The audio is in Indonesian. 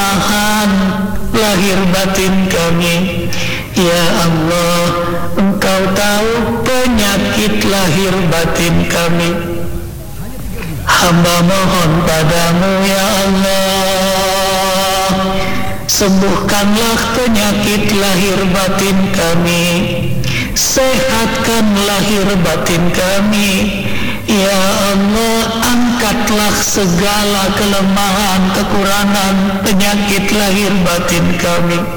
kelemahan lahir batin kami. Ya Allah, Engkau tahu penyakit lahir batin kami. Hamba mohon padamu ya Allah, sembuhkanlah penyakit lahir batin kami, sehatkan lahir batin kami. Ya Allah, angkatlah segala kelemahan, kekurangan, penyakit lahir batin kami.